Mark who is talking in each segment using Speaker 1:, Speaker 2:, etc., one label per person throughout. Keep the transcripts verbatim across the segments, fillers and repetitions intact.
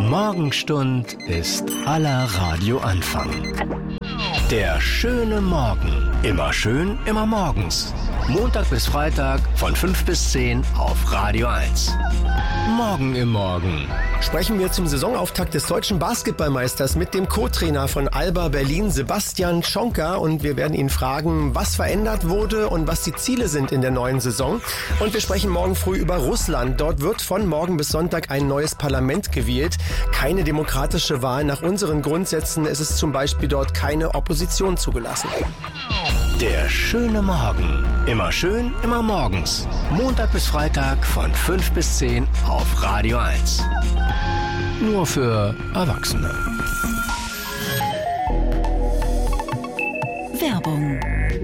Speaker 1: Morgenstund ist aller Radioanfang. Der schöne Morgen. Immer schön, immer morgens. Montag bis Freitag von fünf bis zehn auf Radio eins. Morgen im Morgen.
Speaker 2: Sprechen wir zum Saisonauftakt des deutschen Basketballmeisters mit dem Co-Trainer von Alba Berlin, Sebastian Tschonka. Und wir werden ihn fragen, was verändert wurde und was die Ziele sind in der neuen Saison. Und wir sprechen morgen früh über Russland. Dort wird von morgen bis Sonntag ein neues Parlament gewählt. Keine demokratische Wahl. Nach unseren Grundsätzen ist es zum Beispiel dort keine Opposition zugelassen.
Speaker 1: Der schöne Morgen. Immer schön, immer morgens. Montag bis Freitag von fünf bis zehn auf Radio eins. Nur für Erwachsene.
Speaker 3: Werbung.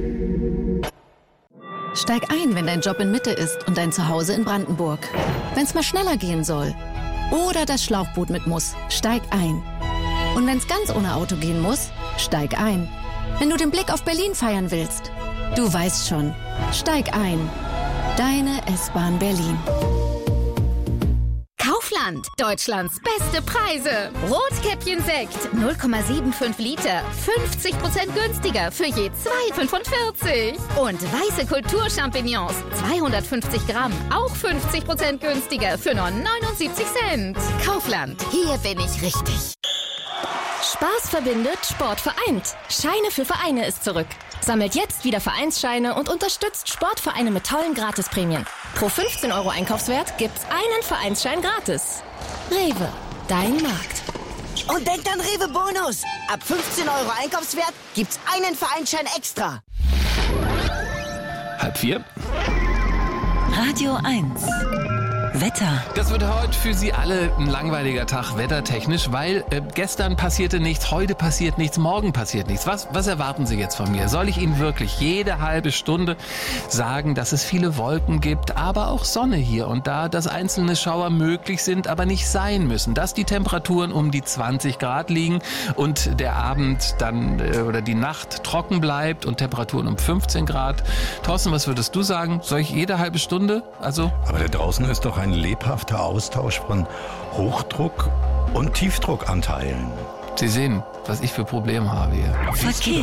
Speaker 3: Steig ein, wenn dein Job in Mitte ist und dein Zuhause in Brandenburg. Wenn's mal schneller gehen soll oder das Schlauchboot mit muss, steig ein. Und wenn's ganz ohne Auto gehen muss, steig ein. Wenn du den Blick auf Berlin feiern willst, du weißt schon, steig ein. Deine S-Bahn Berlin.
Speaker 4: Kaufland, Deutschlands beste Preise. Rotkäppchen Sekt, null Komma fünfundsiebzig Liter, fünfzig Prozent günstiger für je zwei Komma fünfundvierzig. Und weiße Kulturchampignons, zweihundertfünfzig Gramm, auch fünfzig Prozent günstiger für nur neunundsiebzig Cent. Kaufland, hier bin ich richtig.
Speaker 5: Spaß verbindet, Sport vereint. Scheine für Vereine ist zurück. Sammelt jetzt wieder Vereinsscheine und unterstützt Sportvereine mit tollen Gratisprämien. Pro fünfzehn Euro Einkaufswert gibt's einen Vereinsschein gratis. Rewe, dein Markt.
Speaker 6: Und denkt an Rewe Bonus. Ab fünfzehn Euro Einkaufswert gibt's einen Vereinsschein extra.
Speaker 7: Halb vier.
Speaker 3: Radio eins. Wetter.
Speaker 7: Das wird heute für Sie alle ein langweiliger Tag wettertechnisch, weil äh, gestern passierte nichts, heute passiert nichts, morgen passiert nichts. Was, was erwarten Sie jetzt von mir? Soll ich Ihnen wirklich jede halbe Stunde sagen, dass es viele Wolken gibt, aber auch Sonne hier und da, dass einzelne Schauer möglich sind, aber nicht sein müssen, dass die Temperaturen um die zwanzig Grad liegen und der Abend dann äh, oder die Nacht trocken bleibt und Temperaturen um fünfzehn Grad. Thorsten, was würdest du sagen? Soll ich jede halbe Stunde? Also?
Speaker 8: Aber da draußen ist doch ein lebhafter Austausch von Hochdruck- und Tiefdruckanteilen.
Speaker 7: Sie sehen, was ich für Probleme habe hier.
Speaker 3: Verkehr.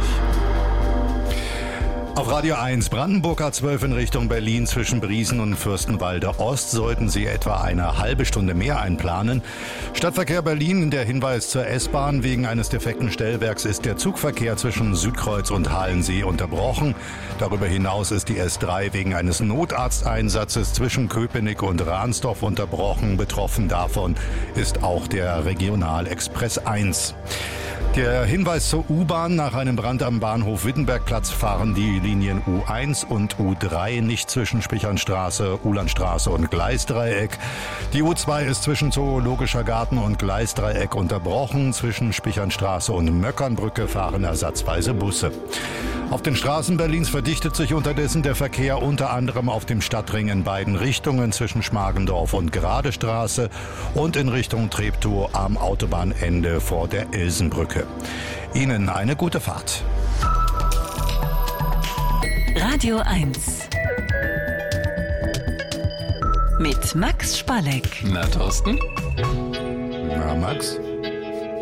Speaker 8: Auf Radio eins, Brandenburg A zwölf in Richtung Berlin zwischen Briesen und Fürstenwalde Ost sollten Sie etwa eine halbe Stunde mehr einplanen. Stadtverkehr Berlin, der Hinweis zur S-Bahn. Wegen eines defekten Stellwerks ist der Zugverkehr zwischen Südkreuz und Halensee unterbrochen. Darüber hinaus ist die S drei wegen eines Notarzteinsatzes zwischen Köpenick und Ransdorf unterbrochen. Betroffen davon ist auch der Regionalexpress eins. Der Hinweis zur U-Bahn: Nach einem Brand am Bahnhof Wittenbergplatz fahren die Linien U eins und U drei nicht zwischen Spichernstraße, Uhlandstraße und Gleisdreieck. Die U zwei ist zwischen Zoologischer Garten und Gleisdreieck unterbrochen. Zwischen Spichernstraße und Möckernbrücke fahren ersatzweise Busse. Auf den Straßen Berlins verdichtet sich unterdessen der Verkehr unter anderem auf dem Stadtring in beiden Richtungen zwischen Schmargendorf und Geradestraße und in Richtung Treptow am Autobahnende vor der Ilsenbrücke. Ihnen eine gute Fahrt.
Speaker 3: Radio eins. Mit Max Spalleck.
Speaker 7: Na, Thorsten?
Speaker 8: Na, Max?